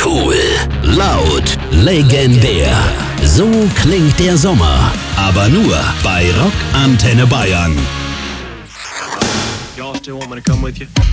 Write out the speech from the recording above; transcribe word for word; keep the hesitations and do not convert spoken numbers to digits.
Cool, laut, legendär. So klingt der Sommer. Aber nur bei Rock Antenne Bayern. Y'all still want me to come with you?